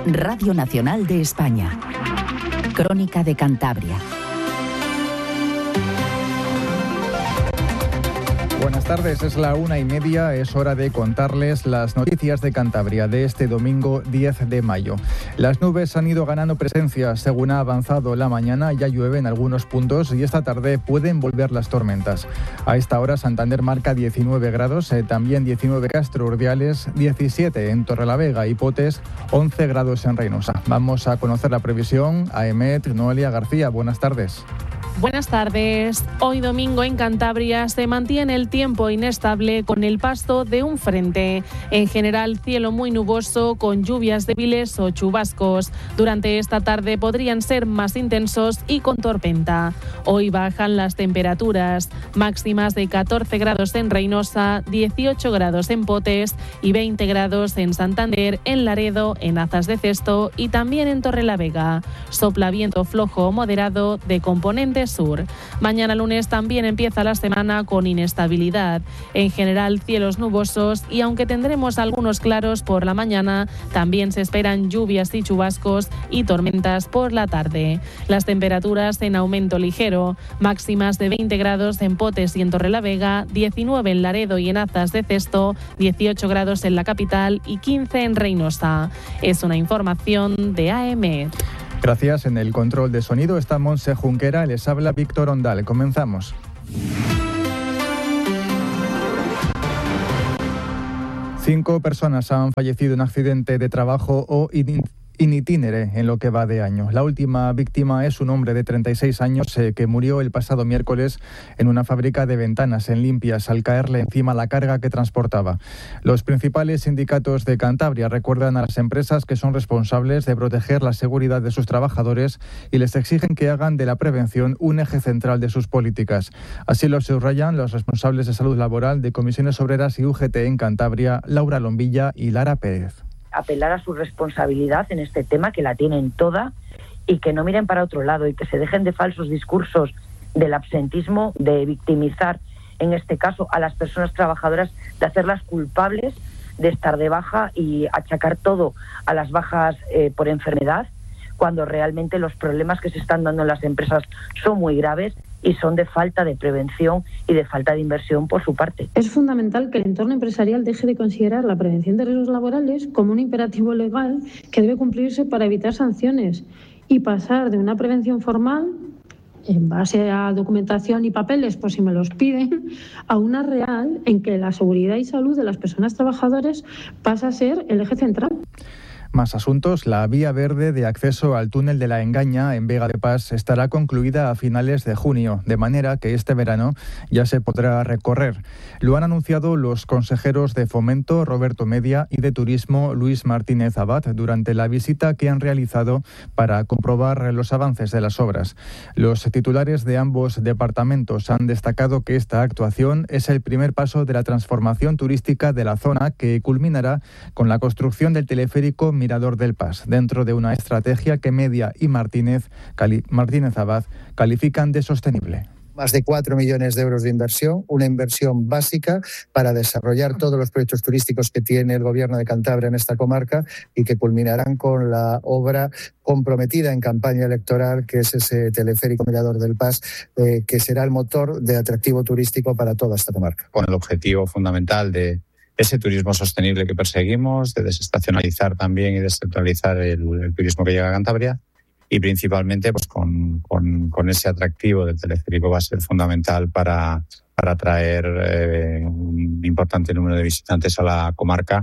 Radio Nacional de España. Crónica de Cantabria. Buenas tardes, es la 1:30, es hora de contarles las noticias de Cantabria de este domingo 10 de mayo. Las nubes han ido ganando presencia según ha avanzado la mañana, ya llueve en algunos puntos y esta tarde pueden volver las tormentas. A esta hora Santander marca 19 grados, también 19 Castro Urdiales, 17 en Torrelavega y Potes, 11 grados en Reynosa. Vamos a conocer la previsión. AEMET, Noelia García, buenas tardes. Buenas tardes. Hoy domingo en Cantabria se mantiene el tiempo inestable con el paso de un frente. En general, cielo muy nuboso con lluvias débiles o chubascos. Durante esta tarde podrían ser más intensos y con tormenta. Hoy bajan las temperaturas, máximas de 14 grados en Reynosa, 18 grados en Potes y 20 grados en Santander, en Laredo, en Azas de Cesto y también en Torrelavega. Sopla viento flojo o moderado de componente sur. Mañana lunes también empieza la semana con inestabilidad. En general, cielos nubosos y aunque tendremos algunos claros por la mañana, también se esperan lluvias y chubascos y tormentas por la tarde. Las temperaturas en aumento ligero, máximas de 20 grados en Potes y en Torrelavega, 19 en Laredo y en Azas de Cesto, 18 grados en la capital y 15 en Reynosa. Es una información de AEMET. Gracias. En el control de sonido está Montse Junquera, les habla Víctor Ondal. Comenzamos. Cinco personas han fallecido en accidente de trabajo o in itinere en lo que va de año. La última víctima es un hombre de 36 años que murió el pasado miércoles en una fábrica de ventanas en Limpias al caerle encima la carga que transportaba. Los principales sindicatos de Cantabria recuerdan a las empresas que son responsables de proteger la seguridad de sus trabajadores y les exigen que hagan de la prevención un eje central de sus políticas. Así lo subrayan los responsables de salud laboral de Comisiones Obreras y UGT en Cantabria, Laura Lombilla y Lara Pérez. Apelar a su responsabilidad en este tema, que la tienen toda, y que no miren para otro lado y que se dejen de falsos discursos del absentismo, de victimizar, en este caso, a las personas trabajadoras, de hacerlas culpables de estar de baja y achacar todo a las bajas por enfermedad, cuando realmente los problemas que se están dando en las empresas son muy graves y son de falta de prevención y de falta de inversión por su parte. Es fundamental que el entorno empresarial deje de considerar la prevención de riesgos laborales como un imperativo legal que debe cumplirse para evitar sanciones y pasar de una prevención formal, en base a documentación y papeles, por si me los piden, a una real en que la seguridad y salud de las personas trabajadoras pasa a ser el eje central. Más asuntos. La vía verde de acceso al túnel de la Engaña en Vega de Pas estará concluida a finales de junio, de manera que este verano ya se podrá recorrer. Lo han anunciado los consejeros de Fomento, Roberto Media, y de Turismo, Luis Martínez Abad, durante la visita que han realizado para comprobar los avances de las obras. Los titulares de ambos departamentos han destacado que esta actuación es el primer paso de la transformación turística de la zona, que culminará con la construcción del teleférico Mirador del Pas, dentro de una estrategia que Media y Martínez Abad califican de sostenible. Más de 4 millones de euros de inversión, una inversión básica para desarrollar todos los proyectos turísticos que tiene el Gobierno de Cantabria en esta comarca y que culminarán con la obra comprometida en campaña electoral, que es ese teleférico Mirador del Pas, que será el motor de atractivo turístico para toda esta comarca. Con el objetivo fundamental de ese turismo sostenible que perseguimos, de desestacionalizar también y descentralizar el turismo que llega a Cantabria, y principalmente pues con ese atractivo del teleférico va a ser fundamental para atraer un importante número de visitantes a la comarca.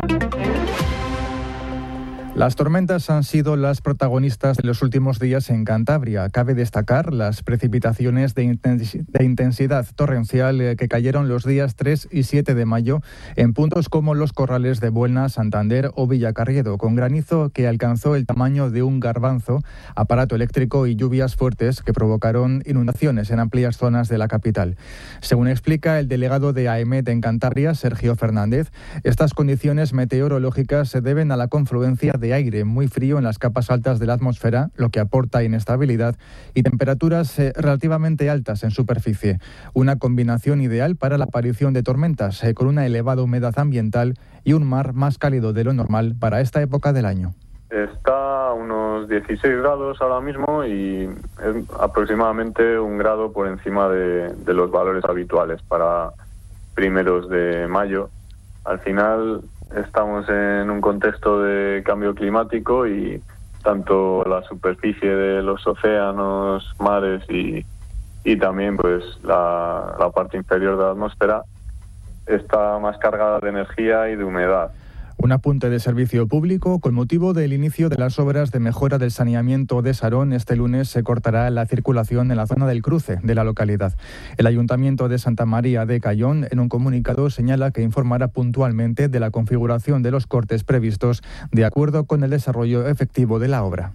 Las tormentas han sido las protagonistas de los últimos días en Cantabria. Cabe destacar las precipitaciones de intensidad torrencial que cayeron los días 3 y 7 de mayo en puntos como Los Corrales de Buelna, Santander o Villacarriedo, con granizo que alcanzó el tamaño de un garbanzo, aparato eléctrico y lluvias fuertes que provocaron inundaciones en amplias zonas de la capital. Según explica el delegado de AEMET en Cantabria, Sergio Fernández, estas condiciones meteorológicas se deben a la confluencia de aire muy frío en las capas altas de la atmósfera, lo que aporta inestabilidad, y temperaturas relativamente altas en superficie. Una combinación ideal para la aparición de tormentas, con una elevada humedad ambiental y un mar más cálido de lo normal para esta época del año. está a unos 16 grados ahora mismo y es aproximadamente 1 grado por encima de los valores habituales para primeros de mayo. Al final estamos en un contexto de cambio climático y tanto la superficie de los océanos, mares y también pues la parte inferior de la atmósfera está más cargada de energía y de humedad. Un apunte de servicio público. Con motivo del inicio de las obras de mejora del saneamiento de Sarón, este lunes se cortará la circulación en la zona del cruce de la localidad. El Ayuntamiento de Santa María de Cayón, en un comunicado, señala que informará puntualmente de la configuración de los cortes previstos de acuerdo con el desarrollo efectivo de la obra.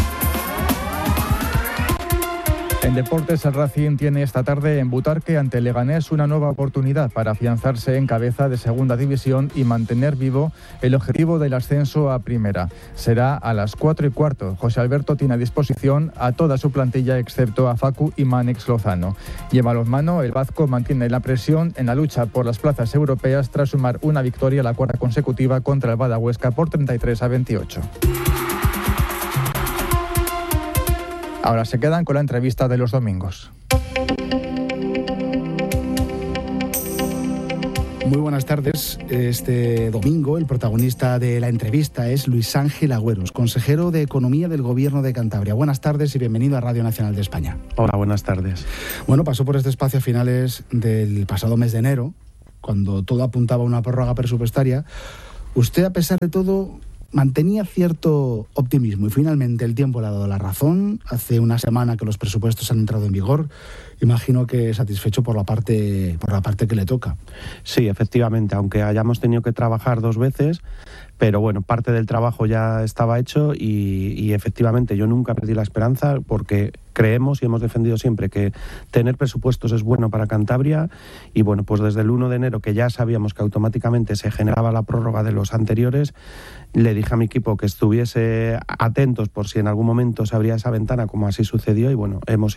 En deportes, el Racing tiene esta tarde en Butarque ante el Leganés una nueva oportunidad para afianzarse en cabeza de segunda división y mantener vivo el objetivo del ascenso a primera. Será a las 4:15. José Alberto tiene a disposición a toda su plantilla excepto a Facu y Mánex Lozano. Y en balonmano, el vasco mantiene la presión en la lucha por las plazas europeas tras sumar una victoria, la cuarta consecutiva, contra el Bada Huesca por 33-28. Ahora se quedan con la entrevista de los domingos. Muy buenas tardes. Este domingo el protagonista de la entrevista es Luis Ángel Agüeros, consejero de Economía del Gobierno de Cantabria. Buenas tardes y bienvenido a Radio Nacional de España. Hola, buenas tardes. Bueno, pasó por este espacio a finales del pasado mes de enero, cuando todo apuntaba a una prórroga presupuestaria. Usted, a pesar de todo, mantenía cierto optimismo y finalmente el tiempo le ha dado la razón. Hace una semana que los presupuestos han entrado en vigor. Imagino que satisfecho por la parte que le toca. Sí, efectivamente, aunque hayamos tenido que trabajar 2 veces, pero bueno, parte del trabajo ya estaba hecho y efectivamente yo nunca perdí la esperanza porque creemos y hemos defendido siempre que tener presupuestos es bueno para Cantabria y bueno, pues desde el 1 de enero que ya sabíamos que automáticamente se generaba la prórroga de los anteriores, le dije a mi equipo que estuviese atentos por si en algún momento se abría esa ventana, como así sucedió y bueno,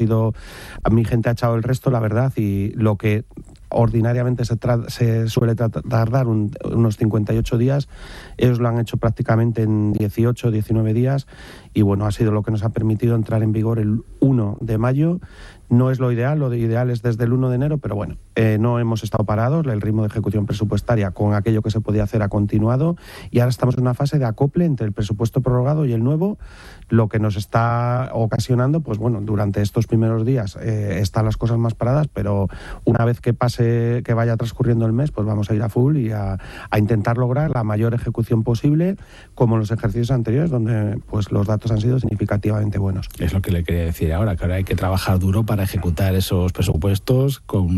mi gente ha echado el resto, la verdad, y lo que ordinariamente se suele tardar unos 58 días, ellos lo han hecho prácticamente en 18, 19 días y bueno, ha sido lo que nos ha permitido entrar en vigor el 1 de mayo. No es lo ideal es desde el 1 de enero, pero bueno, no hemos estado parados, el ritmo de ejecución presupuestaria con aquello que se podía hacer ha continuado y ahora estamos en una fase de acople entre el presupuesto prorrogado y el nuevo, lo que nos está ocasionando, pues bueno, durante estos primeros días están las cosas más paradas, pero una vez que vaya transcurriendo el mes, pues vamos a ir a full y a intentar lograr la mayor ejecución posible, como en los ejercicios anteriores, donde pues los datos han sido significativamente buenos. Es lo que le quería decir ahora, que ahora hay que trabajar duro para ejecutar esos presupuestos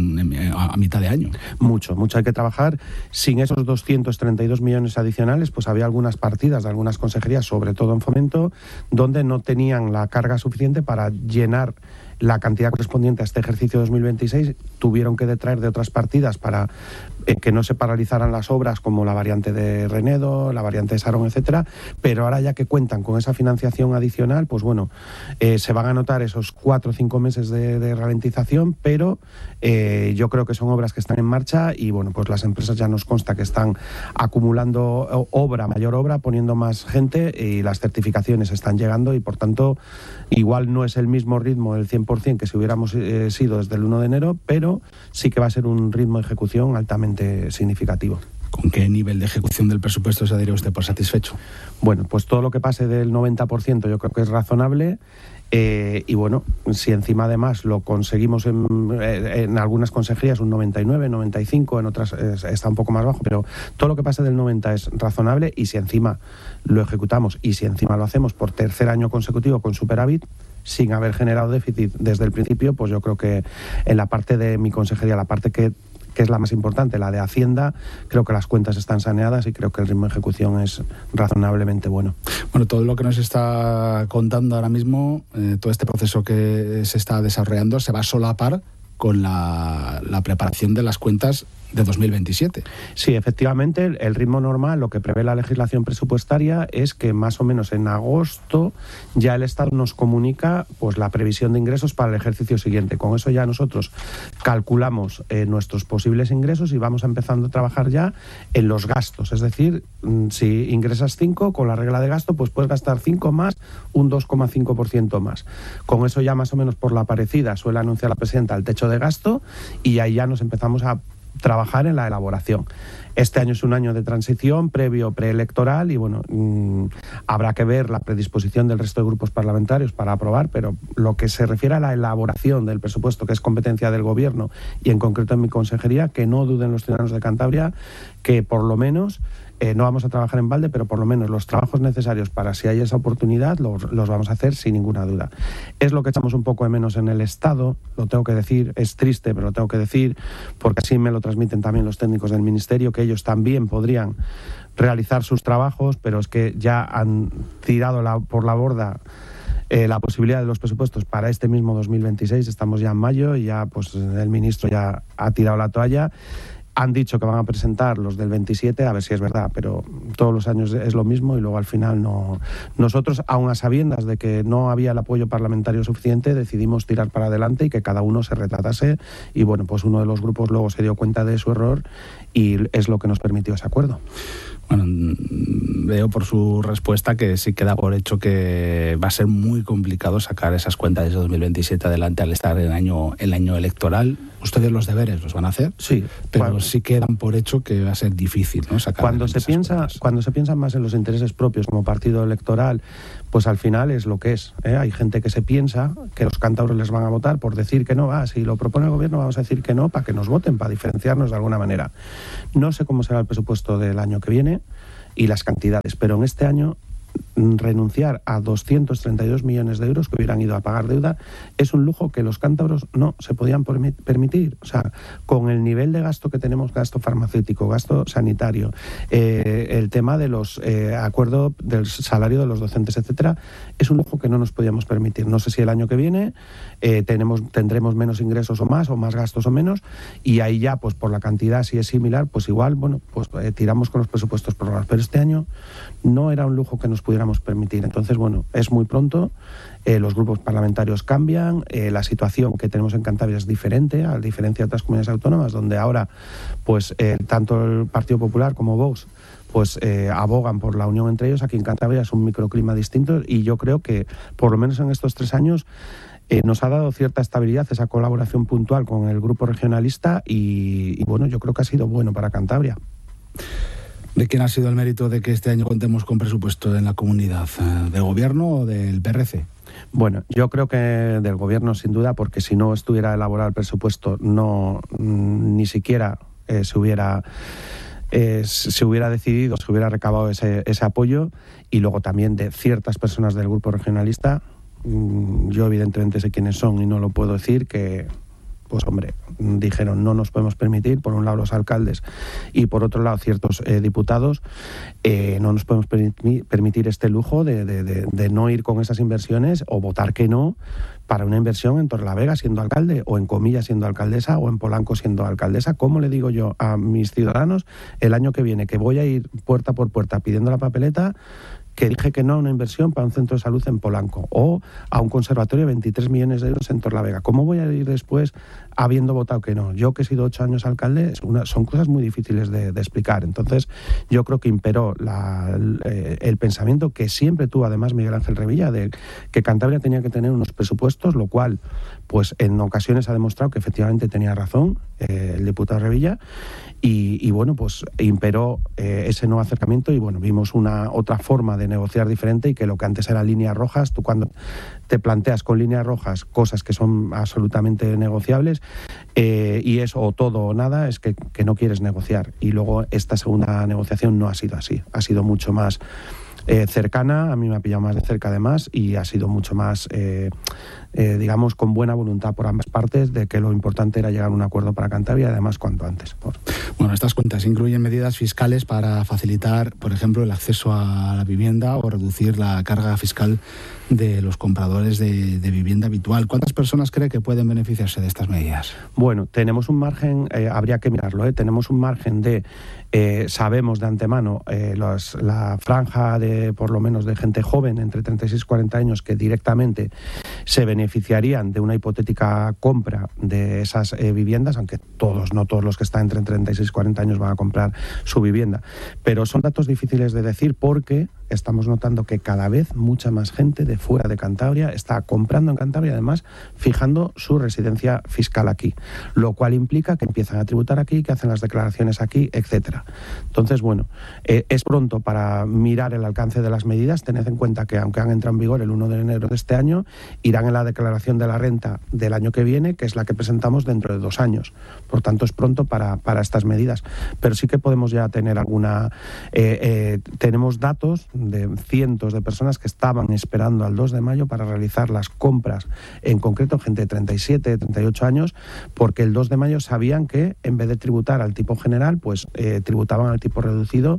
a mitad de año. Mucho hay que trabajar. Sin esos 232 millones adicionales, pues había algunas partidas de algunas consejerías, sobre todo en Fomento, donde no tenían la carga suficiente para llenar la cantidad correspondiente a este ejercicio 2026, tuvieron que detraer de otras partidas para que no se paralizaran las obras como la variante de Renedo, la variante de Sarón, etcétera, pero ahora ya que cuentan con esa financiación adicional, pues bueno, se van a notar esos 4 o 5 meses de ralentización, pero yo creo que son obras que están en marcha y bueno, pues las empresas ya nos consta que están acumulando mayor obra, poniendo más gente y las certificaciones están llegando y por tanto igual no es el mismo ritmo del 100% que si hubiéramos sido desde el 1 de enero, pero sí que va a ser un ritmo de ejecución altamente significativo. ¿Con qué nivel de ejecución del presupuesto se daría usted por satisfecho? Bueno, pues todo lo que pase del 90% yo creo que es razonable. Y bueno, si encima además lo conseguimos en algunas consejerías un 99, 95, en otras está un poco más bajo, pero todo lo que pase del 90 es razonable y si encima lo ejecutamos y si encima lo hacemos por tercer año consecutivo con superávit, sin haber generado déficit desde el principio, pues yo creo que en la parte de mi consejería, la parte que es la más importante, la de Hacienda, creo que las cuentas están saneadas y creo que el ritmo de ejecución es razonablemente bueno. Bueno, todo lo que nos está contando ahora mismo, todo este proceso que se está desarrollando, se va a solapar con la preparación de las cuentas de 2027. Sí, efectivamente, el ritmo normal, lo que prevé la legislación presupuestaria es que más o menos en agosto ya el Estado nos comunica pues la previsión de ingresos para el ejercicio siguiente. Con eso ya nosotros calculamos nuestros posibles ingresos y vamos empezando a trabajar ya en los gastos. Es decir, si ingresas 5, con la regla de gasto, pues puedes gastar 5 más, un 2,5% más. Con eso ya más o menos por la parecida suele anunciar la presidenta el techo de gasto y ahí ya nos empezamos a trabajar en la elaboración. Este año es un año de transición previo preelectoral y bueno, habrá que ver la predisposición del resto de grupos parlamentarios para aprobar, pero lo que se refiere a la elaboración del presupuesto, que es competencia del Gobierno y en concreto en mi consejería, que no duden los ciudadanos de Cantabria que por lo menos no vamos a trabajar en balde, pero por lo menos los trabajos necesarios para si hay esa oportunidad los vamos a hacer sin ninguna duda. Es lo que echamos un poco de menos en el Estado, lo tengo que decir, es triste, pero lo tengo que decir, porque así me lo transmiten también los técnicos del Ministerio, que ellos también podrían realizar sus trabajos, pero es que ya han tirado por la borda la posibilidad de los presupuestos para este mismo 2026, estamos ya en mayo y ya pues el ministro ya ha tirado la toalla. Han dicho que van a presentar los del 27, a ver si es verdad, pero todos los años es lo mismo y luego al final no. Nosotros, aun a sabiendas de que no había el apoyo parlamentario suficiente, decidimos tirar para adelante y que cada uno se retratase y bueno, pues uno de los grupos luego se dio cuenta de su error y es lo que nos permitió ese acuerdo. Bueno, veo por su respuesta que sí queda por hecho que va a ser muy complicado sacar esas cuentas de 2027 adelante al estar en el año electoral. Ustedes los deberes los van a hacer, sí, pero sí quedan por hecho que va a ser difícil, ¿no? Sacar cuando se piensa más en los intereses propios como partido electoral, pues al final es lo que es, ¿eh? Hay gente que se piensa que los cántabros les van a votar por decir que no, si lo propone el Gobierno vamos a decir que no para que nos voten, para diferenciarnos de alguna manera. No sé cómo será el presupuesto del año que viene y las cantidades, pero en este año renunciar a 232 millones de euros que hubieran ido a pagar deuda es un lujo que los cántabros no se podían permitir. O sea, con el nivel de gasto que tenemos, gasto farmacéutico, gasto sanitario, el tema de los acuerdos del salario de los docentes, etcétera, es un lujo que no nos podíamos permitir. No sé si el año que viene tendremos menos ingresos o más gastos o menos, y ahí ya, pues por la cantidad, si es similar, pues igual, bueno, pues tiramos con los presupuestos prorrogados. Pero este año no era un lujo que nos pudiéramos permitir. Entonces, bueno, es muy pronto, los grupos parlamentarios cambian, la situación que tenemos en Cantabria es diferente, a diferencia de otras comunidades autónomas, donde ahora, pues tanto el Partido Popular como Vox pues abogan por la unión entre ellos. Aquí en Cantabria es un microclima distinto y yo creo que, por lo menos en estos 3 años, nos ha dado cierta estabilidad esa colaboración puntual con el grupo regionalista y bueno, yo creo que ha sido bueno para Cantabria. ¿De quién ha sido el mérito de que este año contemos con presupuesto en la comunidad? ¿Del Gobierno o del PRC? Bueno, yo creo que del Gobierno sin duda, porque si no estuviera elaborado el presupuesto ni siquiera se hubiera decidido, se hubiera recabado ese apoyo, y luego también de ciertas personas del grupo regionalista. Yo evidentemente sé quiénes son y no lo puedo decir, que pues hombre, dijeron no nos podemos permitir, por un lado los alcaldes y por otro lado ciertos diputados, no nos podemos permitir este lujo de no ir con esas inversiones o votar que no para una inversión en Torrelavega siendo alcalde, o en Comillas siendo alcaldesa, o en Polanco siendo alcaldesa. ¿Cómo le digo yo a mis ciudadanos el año que viene que voy a ir puerta por puerta pidiendo la papeleta que dije que no a una inversión para un centro de salud en Polanco o a un conservatorio de 23 millones de euros en Torrelavega? ¿Cómo voy a ir después habiendo votado que no? Yo, que he sido 8 años alcalde, son cosas muy difíciles de explicar. Entonces, yo creo que imperó el pensamiento que siempre tuvo además Miguel Ángel Revilla, de que Cantabria tenía que tener unos presupuestos, lo cual, pues en ocasiones ha demostrado que efectivamente tenía razón el diputado Revilla, y bueno, pues imperó ese nuevo acercamiento, y bueno, vimos otra forma de negociar diferente, y que lo que antes eran líneas rojas, tú cuando te planteas con líneas rojas cosas que son absolutamente negociables, y es o todo o nada, es que no quieres negociar. Y luego esta segunda negociación no ha sido así, ha sido mucho más cercana, a mí me ha pillado más de cerca además y ha sido mucho más, digamos, con buena voluntad por ambas partes de que lo importante era llegar a un acuerdo para Cantabria, además cuanto antes. Bueno, estas cuentas incluyen medidas fiscales para facilitar, por ejemplo, el acceso a la vivienda o reducir la carga fiscal de los compradores de vivienda habitual. ¿Cuántas personas cree que pueden beneficiarse de estas medidas? Bueno, tenemos un margen, habría que mirarlo, tenemos un margen de, sabemos de antemano, la franja de, por lo menos, de gente joven entre 36 y 40 años que directamente se beneficiarían de una hipotética compra de esas viviendas, aunque no todos los que están entre 36 y 40 años van a comprar su vivienda. Pero son datos difíciles de decir porque estamos notando que cada vez mucha más gente de fuera de Cantabria está comprando en Cantabria, además fijando su residencia fiscal aquí, lo cual implica que empiezan a tributar aquí, que hacen las declaraciones aquí, etcétera. Entonces, bueno, es pronto para mirar el alcance de las medidas. Tened en cuenta que aunque han entrado en vigor el 1 de enero de este año, irán en la declaración de la renta del año que viene, que es la que presentamos dentro de 2 años. Por tanto, es pronto para estas medidas. Pero sí que podemos ya tener tenemos datos de cientos de personas que estaban esperando al 2 de mayo para realizar las compras, en concreto gente de 37, 38 años, porque el 2 de mayo sabían que en vez de tributar al tipo general, pues tributaban al tipo reducido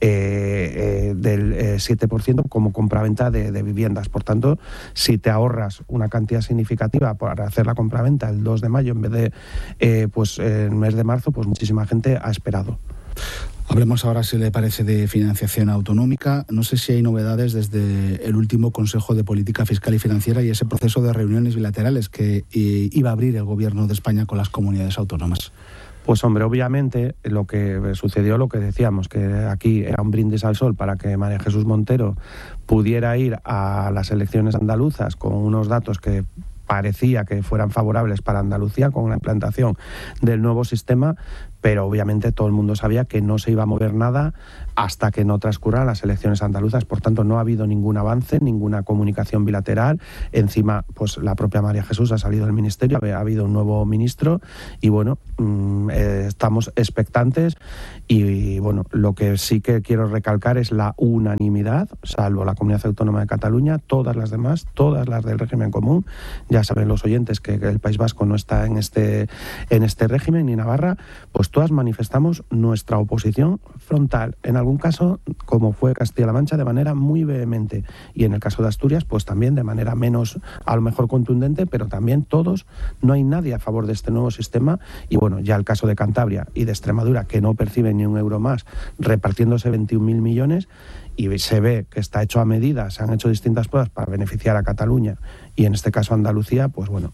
del 7% como compraventa de viviendas. Por tanto, si te ahorras una cantidad significativa para hacer la compraventa el 2 de mayo en vez de el mes de marzo, pues muchísima gente ha esperado. Hablemos ahora, si le parece, de financiación autonómica. No sé si hay novedades desde el último Consejo de Política Fiscal y Financiera y ese proceso de reuniones bilaterales que iba a abrir el Gobierno de España con las comunidades autónomas. Pues hombre, obviamente lo que sucedió, lo que decíamos, que aquí era un brindis al sol para que María Jesús Montero pudiera ir a las elecciones andaluzas con unos datos que parecía que fueran favorables para Andalucía con la implantación del nuevo sistema, pero obviamente todo el mundo sabía que no se iba a mover nada hasta que no transcurran las elecciones andaluzas. Por tanto, no ha habido ningún avance, ninguna comunicación bilateral. Encima, pues la propia María Jesús ha salido del ministerio, ha habido un nuevo ministro y bueno, estamos expectantes y bueno, lo que sí que quiero recalcar es la unanimidad, salvo la Comunidad Autónoma de Cataluña, todas las demás, todas las del régimen común. Ya saben los oyentes que el País Vasco no está en este régimen, ni Navarra, pues todas manifestamos nuestra oposición frontal. En algún caso, como fue Castilla-La Mancha, de manera muy vehemente. Y en el caso de Asturias, pues también de manera menos, a lo mejor contundente, pero también todos, no hay nadie a favor de este nuevo sistema. Y bueno, ya el caso de Cantabria y de Extremadura, que no perciben ni un euro más, repartiéndose 21.000 millones, y se ve que está hecho a medida, se han hecho distintas pruebas para beneficiar a Cataluña y en este caso a Andalucía, pues bueno,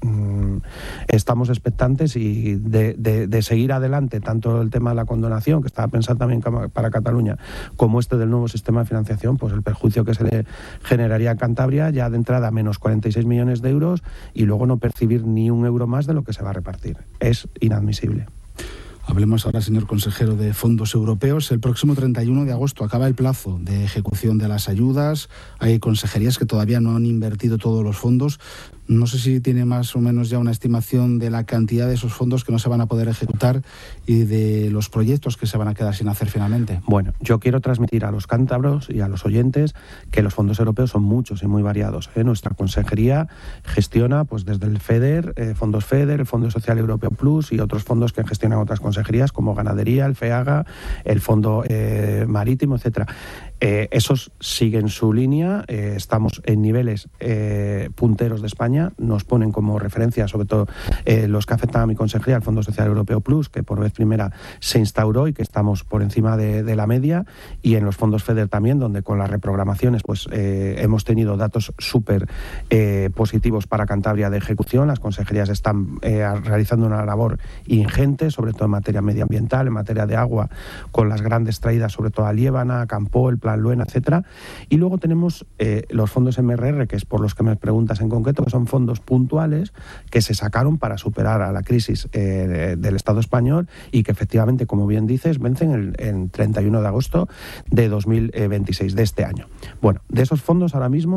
estamos expectantes y de seguir adelante tanto el tema de la condonación, que estaba pensado también para Cataluña, como este del nuevo sistema de financiación, pues el perjuicio que se le generaría a Cantabria ya de entrada menos 46 millones de euros y luego no percibir ni un euro más de lo que se va a repartir. Es inadmisible. Hablemos ahora, señor consejero, de fondos europeos. El próximo 31 de agosto acaba el plazo de ejecución de las ayudas. Hay consejerías que todavía no han invertido todos los fondos. No sé si tiene más o menos ya una estimación de la cantidad de esos fondos que no se van a poder ejecutar y de los proyectos que se van a quedar sin hacer finalmente. Bueno, yo quiero transmitir a los cántabros y a los oyentes que los fondos europeos son muchos y muy variados. Nuestra consejería gestiona pues desde el FEDER, fondos FEDER, el Fondo Social Europeo Plus y otros fondos que gestionan otras consejerías como Ganadería, el FEAGA, el Fondo Marítimo, etcétera. Esos siguen su línea, estamos en niveles punteros de España, nos ponen como referencia sobre todo los que afectan a mi consejería, el Fondo Social Europeo Plus, que por vez primera se instauró y que estamos por encima de la media, y en los fondos FEDER también, donde con las reprogramaciones pues hemos tenido datos súper positivos para Cantabria de ejecución. Las consejerías están realizando una labor ingente, sobre todo en materia medioambiental, en materia de agua, con las grandes traídas sobre todo a Liébana, a Campó, el Plan Luena, etcétera. Y luego tenemos los fondos MRR, que es por los que me preguntas en concreto, que son fondos puntuales que se sacaron para superar a la crisis del Estado español y que efectivamente, como bien dices, vencen el 31 de agosto de 2026, de este año. Bueno, de esos fondos ahora mismo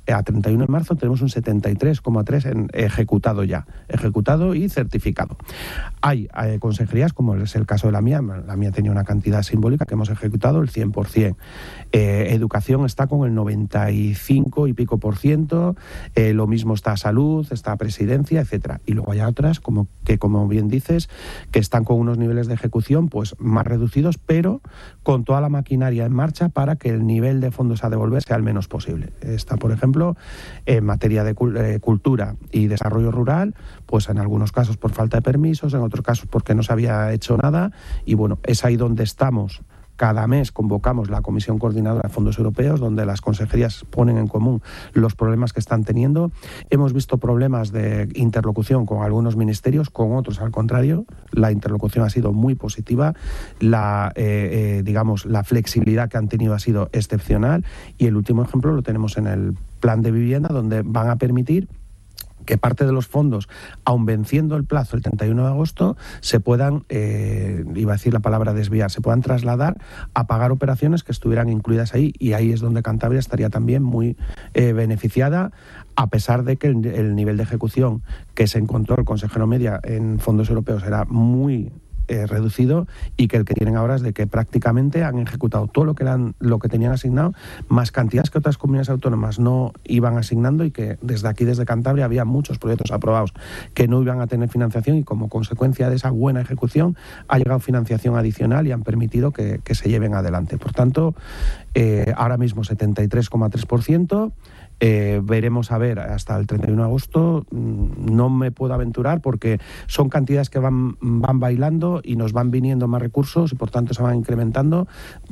a 31 de marzo tenemos un 73,3% en ejecutado y certificado. Hay consejerías, como es el caso de la mía tenía una cantidad simbólica que hemos ejecutado el 100%. Educación está con el 95 y pico %, lo mismo está salud, está presidencia, etcétera. Y luego hay otras, como bien dices, que están con unos niveles de ejecución pues más reducidos, pero con toda la maquinaria en marcha para que el nivel de fondos a devolver sea el menos posible. Está, por ejemplo, en materia de cultura y desarrollo rural, pues en algunos casos por falta de permisos, en otros casos porque no se había hecho nada, y bueno, es ahí donde estamos. Cada mes convocamos la Comisión Coordinadora de Fondos Europeos, donde las consejerías ponen en común los problemas que están teniendo. Hemos visto problemas de interlocución con algunos ministerios, con otros al contrario. La interlocución ha sido muy positiva. La flexibilidad que han tenido ha sido excepcional. Y el último ejemplo lo tenemos en el plan de vivienda, donde van a permitir que parte de los fondos, aun venciendo el plazo el 31 de agosto, se puedan, iba a decir la palabra desviar, se puedan trasladar a pagar operaciones que estuvieran incluidas ahí, y ahí es donde Cantabria estaría también muy beneficiada, a pesar de que el nivel de ejecución que se encontró el consejero Media en fondos europeos era muy reducido, y que el que tienen ahora es de que prácticamente han ejecutado todo lo que tenían asignado, más cantidades que otras comunidades autónomas no iban asignando, y que desde Cantabria había muchos proyectos aprobados que no iban a tener financiación, y como consecuencia de esa buena ejecución ha llegado financiación adicional y han permitido que se lleven adelante. Por tanto, ahora mismo 73,3%. Veremos a ver hasta el 31 de agosto. No me puedo aventurar porque son cantidades que van bailando y nos van viniendo más recursos, y por tanto se van incrementando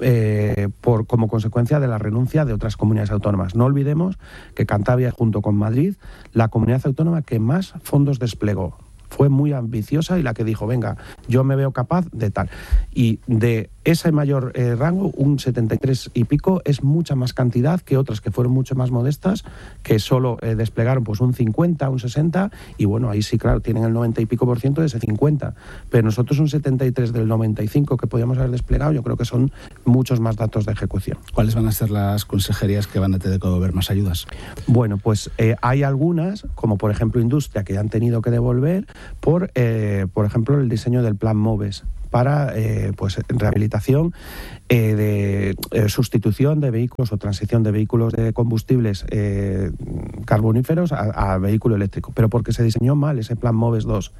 como consecuencia de la renuncia de otras comunidades autónomas. No olvidemos que Cantabria, junto con Madrid, la comunidad autónoma que más fondos desplegó. Fue muy ambiciosa y la que dijo, venga, yo me veo capaz de tal. Y de ese mayor rango, un 73 y pico, es mucha más cantidad que otras que fueron mucho más modestas, que solo desplegaron pues un 50, un 60, y bueno, ahí sí, claro, tienen el 90 y pico % de ese 50. Pero nosotros un 73 del 95 que podíamos haber desplegado, yo creo que son muchos más datos de ejecución. ¿Cuáles van a ser las consejerías que van a tener que devolver más ayudas? Bueno, pues hay algunas, como por ejemplo Industria, que ya han tenido que devolver por ejemplo, el diseño del plan MOVES para rehabilitación de sustitución de vehículos o transición de vehículos de combustibles carboníferos a vehículo eléctrico, pero porque se diseñó mal ese plan MOVES 2.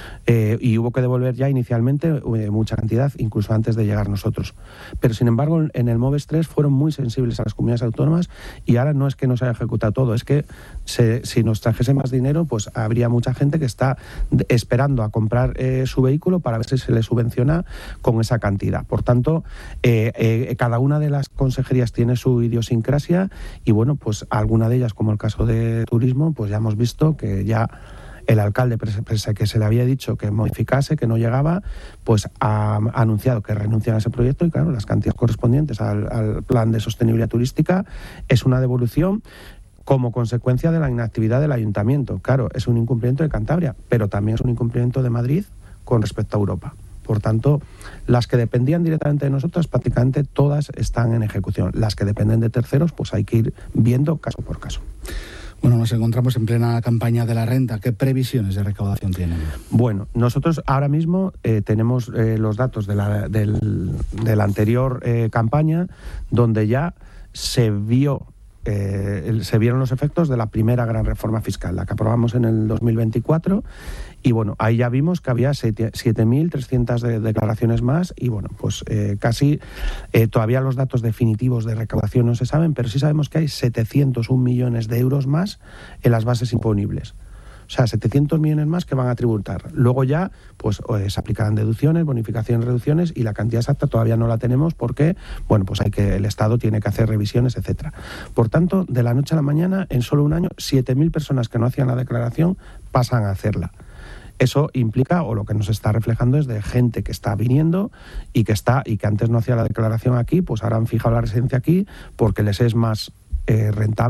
Y hubo que devolver ya inicialmente mucha cantidad, incluso antes de llegar nosotros. Pero sin embargo, en el MOVES 3 fueron muy sensibles a las comunidades autónomas, y ahora no es que no se haya ejecutado todo, es que si nos trajese más dinero, pues habría mucha gente que está esperando a comprar su vehículo para ver si se le subvenciona con esa cantidad. Por tanto, cada una de las consejerías tiene su idiosincrasia, y bueno, pues alguna de ellas, como el caso de turismo, pues ya hemos visto que ya el alcalde, pese a que se le había dicho que modificase, que no llegaba, pues ha anunciado que renuncian a ese proyecto, y claro, las cantidades correspondientes al plan de sostenibilidad turística es una devolución como consecuencia de la inactividad del ayuntamiento. Claro, es un incumplimiento de Cantabria, pero también es un incumplimiento de Madrid con respecto a Europa. Por tanto, las que dependían directamente de nosotros, prácticamente todas están en ejecución. Las que dependen de terceros, pues hay que ir viendo caso por caso. Bueno, nos encontramos en plena campaña de la renta. ¿Qué previsiones de recaudación tienen? Bueno, nosotros ahora mismo tenemos los datos de la anterior campaña, donde ya se vieron los efectos de la primera gran reforma fiscal, la que aprobamos en el 2024, y bueno, ahí ya vimos que había 7.300 declaraciones más, y bueno, pues casi todavía los datos definitivos de recaudación no se saben, pero sí sabemos que hay 701 millones de euros más en las bases imponibles. O sea, 700 millones más que van a tributar. Luego ya pues se aplicarán deducciones, bonificaciones, reducciones, y la cantidad exacta todavía no la tenemos porque, bueno, pues el Estado tiene que hacer revisiones, etcétera. Por tanto, de la noche a la mañana, en solo un año, 7.000 personas que no hacían la declaración pasan a hacerla. Eso implica, o lo que nos está reflejando, es de gente que está viniendo y que antes no hacía la declaración aquí, pues ahora han fijado la residencia aquí porque les es más rentable,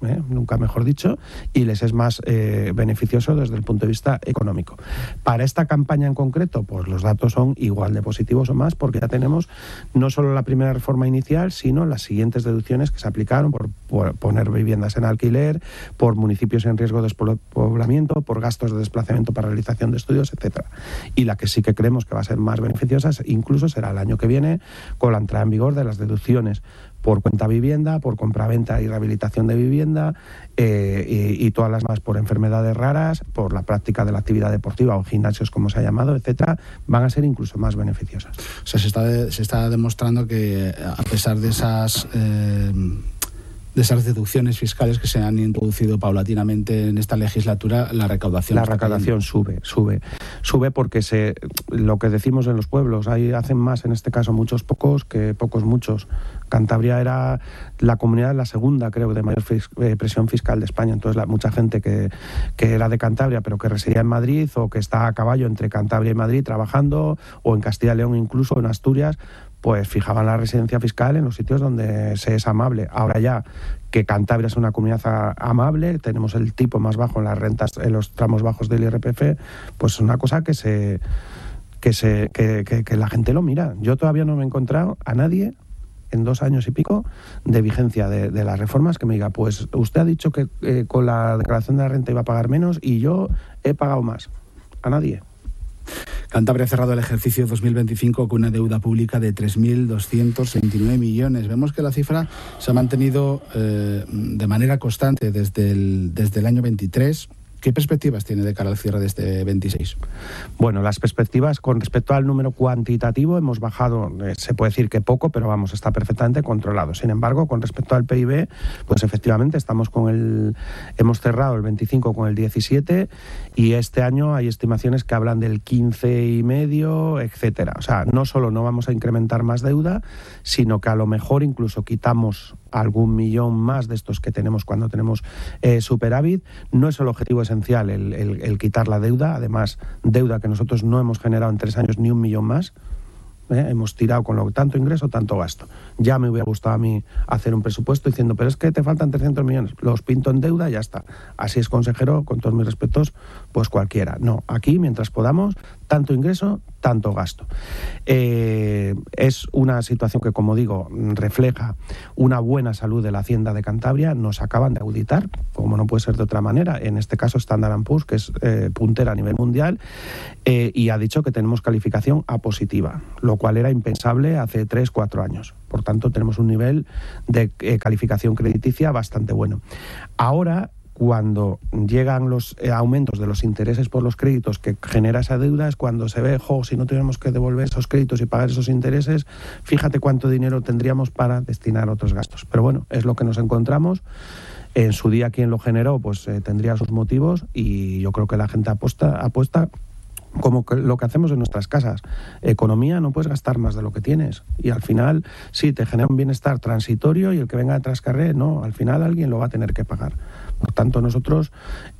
nunca mejor dicho, y les es más beneficioso desde el punto de vista económico. Para esta campaña en concreto, pues los datos son igual de positivos o más, porque ya tenemos no solo la primera reforma inicial, sino las siguientes deducciones que se aplicaron por poner viviendas en alquiler, por municipios en riesgo de despoblamiento, por gastos de desplazamiento para realización de estudios, etcétera. Y la que sí que creemos que va a ser más beneficiosa incluso será el año que viene, con la entrada en vigor de las deducciones por cuenta vivienda, por compraventa y rehabilitación de vivienda, y todas las más por enfermedades raras, por la práctica de la actividad deportiva o gimnasios, como se ha llamado, etcétera, van a ser incluso más beneficiosas. O sea, se está demostrando que a pesar de esas deducciones fiscales que se han introducido paulatinamente en esta legislatura, la recaudación sube porque lo que decimos en los pueblos, ahí hacen más en este caso muchos pocos que pocos muchos. Cantabria era la comunidad, la segunda creo de mayor presión fiscal de España, entonces mucha gente que era de Cantabria pero que residía en Madrid o que está a caballo entre Cantabria y Madrid trabajando, o en Castilla y León incluso, en Asturias, pues fijaban la residencia fiscal en los sitios donde se es amable. Ahora ya que Cantabria es una comunidad amable, tenemos el tipo más bajo en las rentas, en los tramos bajos del IRPF, pues es una cosa que la gente lo mira. Yo todavía no me he encontrado a nadie en 2 años y pico de vigencia de las reformas que me diga, pues usted ha dicho que con la declaración de la renta iba a pagar menos y yo he pagado más. A nadie. Cantabria ha cerrado el ejercicio 2025 con una deuda pública de 3.229 millones. Vemos que la cifra se ha mantenido de manera constante desde el año 23. ¿Qué perspectivas tiene de cara al cierre de este 26? Bueno, las perspectivas con respecto al número cuantitativo hemos bajado, se puede decir que poco, pero vamos, está perfectamente controlado. Sin embargo, con respecto al PIB, pues efectivamente hemos cerrado el 25 con el 17 y este año hay estimaciones que hablan del 15,5, etcétera. O sea, no solo no vamos a incrementar más deuda, sino que a lo mejor incluso quitamos algún millón más de estos que tenemos cuando tenemos superávit. No es el objetivo esencial el quitar la deuda, además deuda que nosotros no hemos generado en 3 años ni 1 millón más. Hemos tirado con tanto ingreso, tanto gasto. Ya me hubiera gustado a mí hacer un presupuesto diciendo, pero es que te faltan 300 millones, los pinto en deuda y ya está. Así es, consejero, con todos mis respetos, pues cualquiera. No, aquí mientras podamos, tanto ingreso, tanto gasto. Es una situación que, como digo, refleja una buena salud de la Hacienda de Cantabria. Nos acaban de auditar, como no puede ser de otra manera, en este caso Standard & Poor's, que es puntera a nivel mundial, y ha dicho que tenemos calificación A positiva, lo cual era impensable hace 3-4 años. Por tanto, tenemos un nivel de calificación crediticia bastante bueno. Ahora, cuando llegan los aumentos de los intereses por los créditos que genera esa deuda, es cuando se ve, si no tuviéramos que devolver esos créditos y pagar esos intereses, fíjate cuánto dinero tendríamos para destinar a otros gastos. Pero bueno, es lo que nos encontramos. En su día quien lo generó pues tendría sus motivos y yo creo que la gente apuesta como lo que hacemos en nuestras casas. Economía, no puedes gastar más de lo que tienes. Y al final, sí, te genera un bienestar transitorio y el que venga detrás carré, no, al final alguien lo va a tener que pagar. Por tanto, nosotros,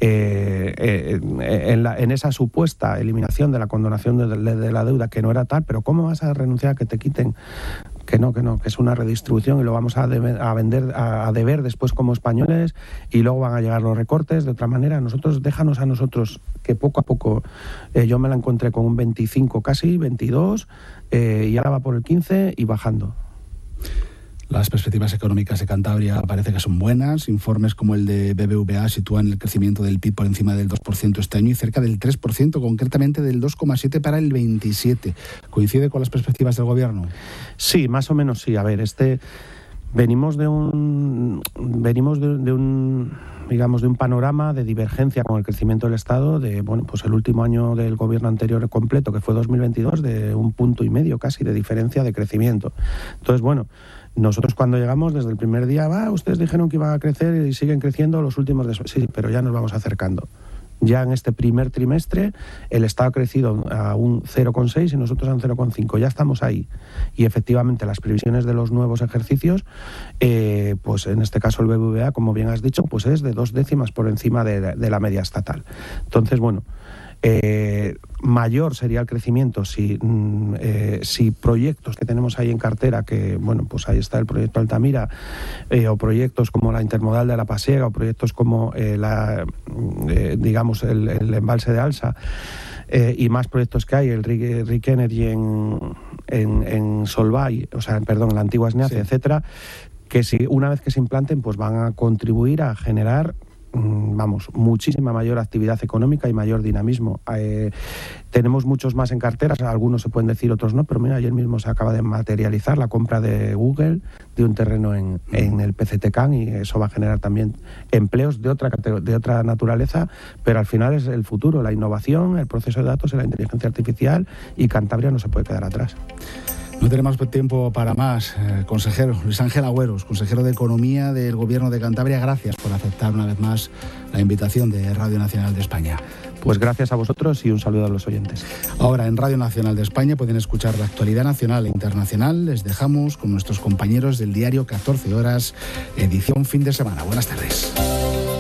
en esa supuesta eliminación de la condonación de la deuda, que no era tal, pero ¿cómo vas a renunciar a que te quiten? Que no, que es una redistribución y lo vamos a deber después como españoles y luego van a llegar los recortes de otra manera. Déjanos a nosotros que poco a poco, yo me la encontré con un 25 casi, 22, y ahora va por el 15 y bajando. Las perspectivas económicas de Cantabria parece que son buenas. Informes como el de BBVA sitúan el crecimiento del PIB por encima del 2% este año y cerca del 3%, concretamente del 2,7% para el 27%. ¿Coincide con las perspectivas del Gobierno? Sí, más o menos sí. A ver, venimos de un panorama de divergencia con el crecimiento del Estado pues el último año del Gobierno anterior completo, que fue 2022, de 1,5 puntos casi de diferencia de crecimiento. Entonces, nosotros cuando llegamos desde el primer día, ustedes dijeron que iban a crecer y siguen creciendo los últimos sí, pero ya nos vamos acercando. Ya en este primer trimestre el Estado ha crecido a un 0,6 y nosotros a un 0,5. Ya estamos ahí. Y efectivamente las previsiones de los nuevos ejercicios, pues en este caso el BBVA, como bien has dicho, pues es de 2 décimas por encima de la media estatal. Entonces, mayor sería el crecimiento si proyectos que tenemos ahí en cartera, que bueno, pues ahí está el proyecto Altamira, o proyectos como la intermodal de la Pasiega, o proyectos como digamos el embalse de Alsa, y más proyectos que hay, el Rick Energy en Solvay, en la antigua SNEAC, etcétera, que si una vez que se implanten, pues van a contribuir a generar muchísima mayor actividad económica y mayor dinamismo. Tenemos muchos más en carteras, algunos se pueden decir, otros no, pero mira, ayer mismo se acaba de materializar la compra de Google de un terreno en el PCTCAN, y eso va a generar también empleos de otra naturaleza, pero al final es el futuro, la innovación, el proceso de datos y la inteligencia artificial, y Cantabria no se puede quedar atrás. No tenemos tiempo para más. Consejero Luis Ángel Agüeros, consejero de Economía del Gobierno de Cantabria, gracias por aceptar una vez más la invitación de Radio Nacional de España. Pues gracias a vosotros y un saludo a los oyentes. Ahora en Radio Nacional de España pueden escuchar la actualidad nacional e internacional. Les dejamos con nuestros compañeros del diario 14 Horas, edición fin de semana. Buenas tardes.